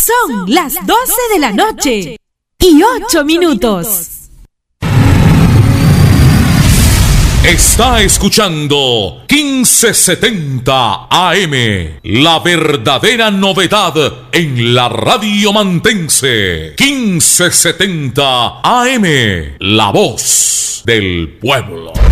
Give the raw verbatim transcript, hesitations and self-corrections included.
Son las doce de la noche y ocho minutos. Está escuchando quince setenta A M, la verdadera novedad en la radio mantense. quince setenta A M, la voz del pueblo.